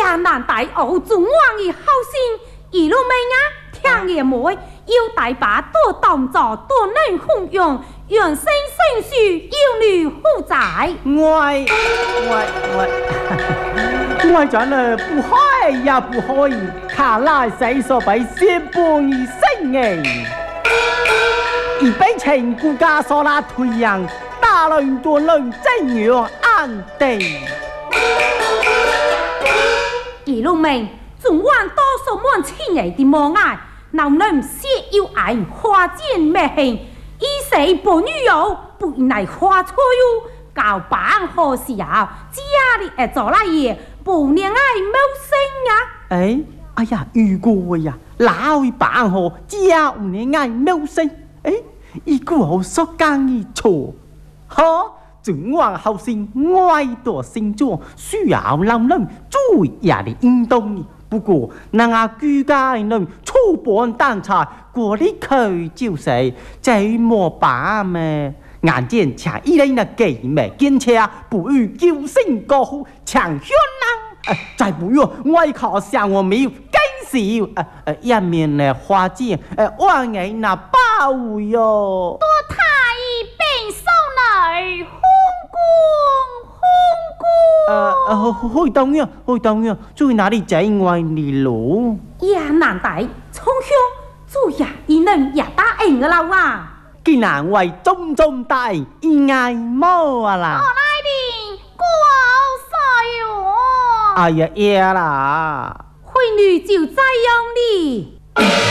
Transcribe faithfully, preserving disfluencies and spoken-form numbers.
也难带欧中王的好心，一路妹啊，听爷妹要大把多当作多能弘扬，原生生序有女负债。 我我我我真係不開也不可以，看來誰所被先半而生嘅，而被情顧家所拉退讓，大論多論真樣安地。 一路妹，中王多數滿千人的無愛，鬧能血有愛，花見咩興，以死不女友，不乃花錯喲，搞辦何時候，家裡誒做那嘢，不念愛冇聲呀。 哎，哎呀，如果呀，哪會辦好家唔念愛冇聲？哎，一個好所講嘅錯，呵。中王後生愛多心中，需要人人注意的運動。不過，那個居家人粗本單才過啲佢就是這麼辦咩？眼見像一人的記咩堅持，不如叫聲高呼強香啦！再不如外靠向我沒有更少，呃呃，一面的花劍，呃，萬人那包圍喲。 多太變數來。 呃呃，會當呀，會當呀，最哪裡在外你路？ 也難帶，從鄉做也一能也答應個啦哇！ 既然為中中大，應該冇啊啦。 我來的過好晒喲！ 哎呀，耶啦！ 會女就這樣哩。